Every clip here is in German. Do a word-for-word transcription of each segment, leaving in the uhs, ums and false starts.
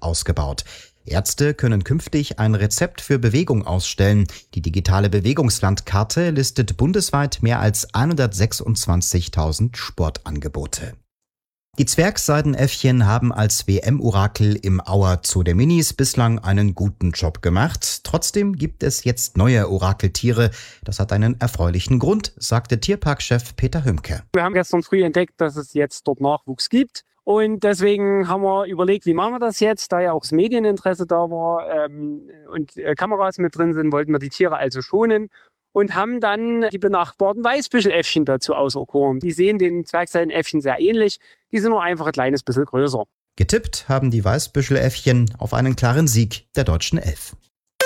ausgebaut. Ärzte können künftig ein Rezept für Bewegung ausstellen. Die digitale Bewegungslandkarte listet bundesweit mehr als hundertsechsundzwanzigtausend Sportangebote. Die Zwergseidenäffchen haben als W M-Orakel im Auer Zoo der Minis bislang einen guten Job gemacht. Trotzdem gibt es jetzt neue Orakeltiere. Das hat einen erfreulichen Grund, sagte Tierparkchef Peter Hümke. Wir haben gestern früh entdeckt, dass es jetzt dort Nachwuchs gibt. Und deswegen haben wir überlegt, wie machen wir das jetzt, da ja auch das Medieninteresse da war ähm, und äh, Kameras mit drin sind, wollten wir die Tiere also schonen und haben dann die benachbarten Weißbüscheläffchen dazu auserkoren. Die sehen den Zwergseidenäffchen sehr ähnlich, die sind nur einfach ein kleines bisschen größer. Getippt haben die Weißbüscheläffchen auf einen klaren Sieg der deutschen Elf.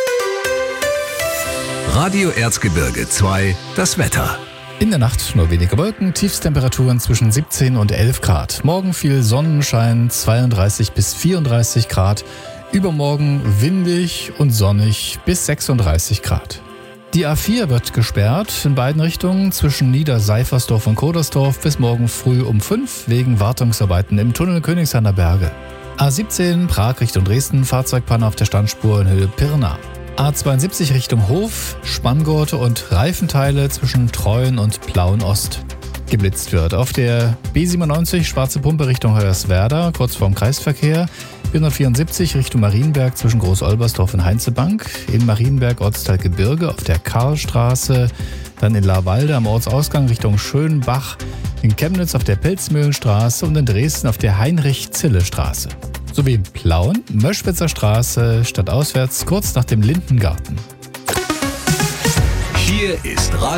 Radio Erzgebirge zwei, das Wetter. In der Nacht nur wenige Wolken, Tiefstemperaturen zwischen siebzehn und elf Grad. Morgen viel Sonnenschein, zweiunddreißig bis vierunddreißig Grad. Übermorgen windig und sonnig bis sechsunddreißig Grad. Die A vier wird gesperrt in beiden Richtungen zwischen Niederseifersdorf und Kodersdorf bis morgen früh um fünf wegen Wartungsarbeiten im Tunnel Königshainer Berge. A siebzehn Prag Richtung Dresden, Fahrzeugpanne auf der Standspur in Höhe Pirna. A zweiundsiebzig Richtung Hof, Spanngurte und Reifenteile zwischen Treuen und Plauen-Ost. Geblitzt wird auf der B siebenundneunzig Schwarze Pumpe Richtung Hoyerswerda, kurz vorm Kreisverkehr. B hundertvierundsiebzig Richtung Marienberg zwischen Groß-Olbersdorf und Heinzebank. In Marienberg Ortsteil Gebirge auf der Karlstraße. Dann in Laarwalde am Ortsausgang Richtung Schönbach. In Chemnitz auf der Pelzmühlenstraße und in Dresden auf der Heinrich-Zille-Straße. Sowie in Plauen, Möschwitzer Straße, stadtauswärts kurz nach dem Lindengarten. Hier ist Radio